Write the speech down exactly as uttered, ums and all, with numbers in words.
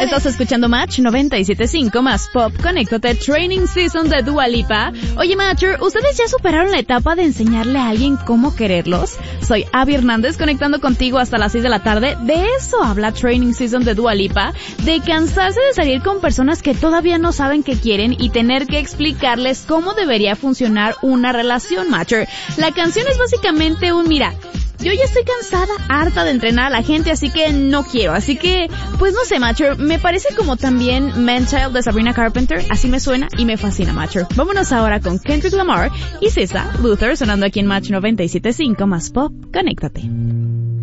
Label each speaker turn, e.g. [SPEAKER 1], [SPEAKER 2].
[SPEAKER 1] Estás escuchando Match noventa y siete punto cinco más Pop. Conéctate, Training Season de Dua Lipa. Oye, Matcher, ¿ustedes ya superaron la etapa de enseñarle a alguien cómo quererlos? Soy Abby Hernández, conectando contigo hasta las seis de la tarde. De eso habla Training Season de Dua Lipa, de cansarse de salir con personas que todavía no saben qué quieren y tener que explicarles cómo debería funcionar una relación, Matcher. La canción es básicamente un mira, yo ya estoy cansada, harta de entrenar a la gente, así que no quiero. Así que, pues no sé, Matcher, me parece como también Man Child de Sabrina Carpenter. Así me suena y me fascina, Matcher. Vámonos ahora con Kendrick Lamar y S Z A, Luther, sonando aquí en Match noventa y siete punto cinco más Pop. Conéctate.